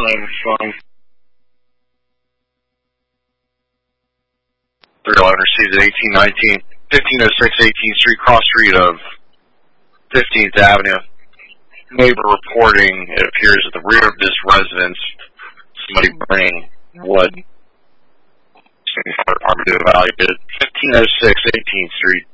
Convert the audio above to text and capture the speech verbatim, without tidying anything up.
phone. three eleven received at eighteen nineteen, fifteen oh six eighteenth Street, cross street of fifteenth Avenue. Neighbor reporting, it appears at the rear of this residence, somebody burning wood. Department to evaluate it. fifteen oh six eighteenth Street.